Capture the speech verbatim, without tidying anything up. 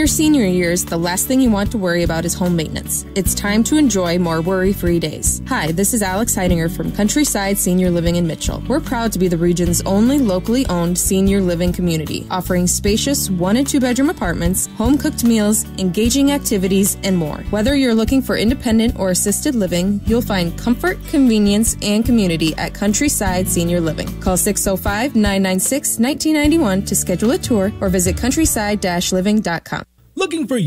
your senior years, the last thing you want to worry about is home maintenance. It's time to enjoy more worry-free days. Hi, this is Alex Heidinger from Countryside Senior Living in Mitchell. We're proud to be the region's only locally owned senior living community, offering spacious one and two bedroom apartments, home-cooked meals, engaging activities, and more. Whether you're looking for independent or assisted living, you'll find comfort, convenience, and community at Countryside Senior Living. Call six oh five, nine nine six, one nine nine one to schedule a tour or visit countryside dash living dot com. Looking for